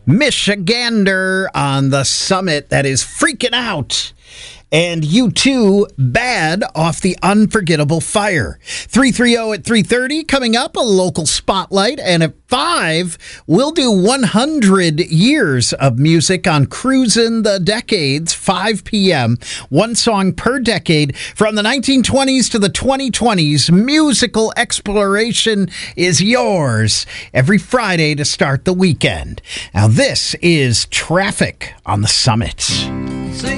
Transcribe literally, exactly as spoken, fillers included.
Michigander on the Summit that is freaking out. And U two, Bad off the Unforgettable Fire. three thirty at three thirty, coming up, a local spotlight. And at five, we'll do one hundred years of music on Cruisin' the Decades, five p.m. One song per decade from the nineteen twenties to the twenty twenties. Musical exploration is yours every Friday to start the weekend. Now, this is Traffic on the Summit.